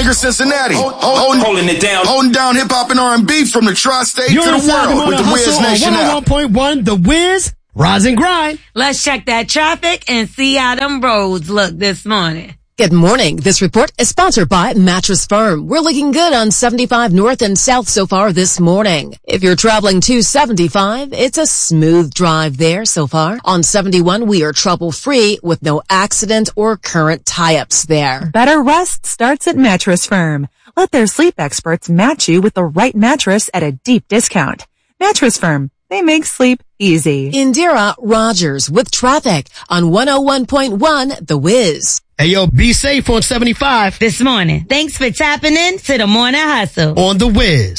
Springer, Cincinnati. Holding it down. Holding down hip-hop and R&B from the tri-state to the world with the Wiz Nation app. 101.1 The Wiz, Rise and Grind. Let's check that traffic and see how them roads look this morning. Good morning. This report is sponsored by Mattress Firm. We're looking good on 75 north and south so far this morning. If you're traveling to 75, it's a smooth drive there so far. On 71, we are trouble-free with no accident or current tie-ups there. Better rest starts at Mattress Firm. Let their sleep experts match you with the right mattress at a deep discount. Mattress Firm. They make sleep easy. Indira Rogers with traffic on 101.1 The Wiz. Hey, yo, be safe on 75. This morning. Thanks for tapping in to the Morning Hustle. On The Wiz.